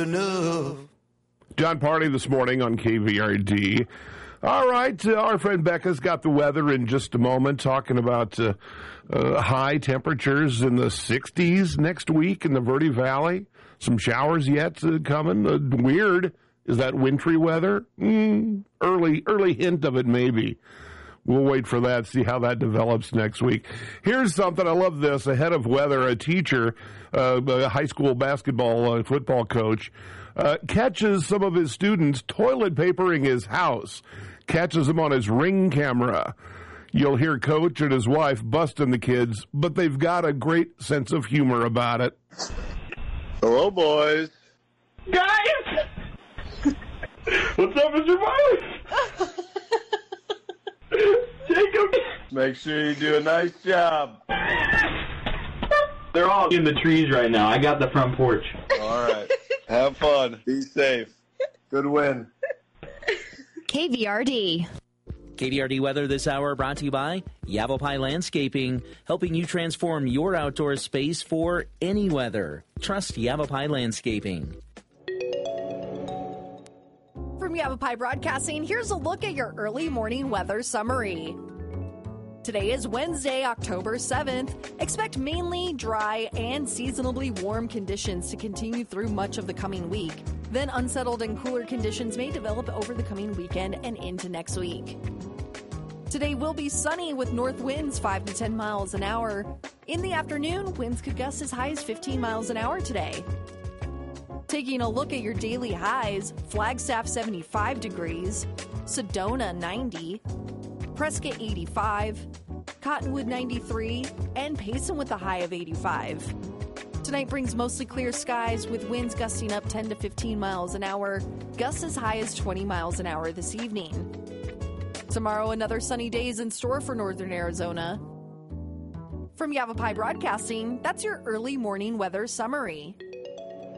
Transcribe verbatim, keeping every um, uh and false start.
enough. John Party this morning on K V R D. All right, uh, our friend Becca's got the weather in just a moment, talking about uh, uh, high temperatures in the sixties next week in the Verde Valley. Some showers yet uh, coming. Uh, weird. Is that wintry weather? Mm, early, early hint of it, maybe. We'll wait for that, see how that develops next week. Here's something, I love this, ahead of weather, a teacher, uh, a high school basketball uh, football coach, uh, catches some of his students toilet papering his house, catches them on his Ring camera. You'll hear Coach and his wife busting the kids, but they've got a great sense of humor about it. Hello, boys. Guys! What's up, Mister Marley? Jacob! Make sure you do a nice job. They're all in the trees right now. I got the front porch. All right. Have fun. Be safe. Good win. K V R D. K V R D weather this hour brought to you by Yavapai Landscaping, helping you transform your outdoor space for any weather. Trust Yavapai Landscaping. From Yavapai Broadcasting, here's a look at your early morning weather summary. Today is Wednesday, October seventh. Expect mainly dry and seasonably warm conditions to continue through much of the coming week. Then unsettled and cooler conditions may develop over the coming weekend and into next week. Today will be sunny with north winds five to ten miles an hour. In the afternoon, winds could gust as high as fifteen miles an hour today. Taking a look at your daily highs, Flagstaff seventy-five degrees, Sedona ninety, Prescott eighty-five, Cottonwood ninety-three, and Payson with a high of eighty-five. Tonight brings mostly clear skies with winds gusting up ten to fifteen miles an hour, gusts as high as twenty miles an hour this evening. Tomorrow, another sunny day is in store for northern Arizona. From Yavapai Broadcasting, that's your early morning weather summary.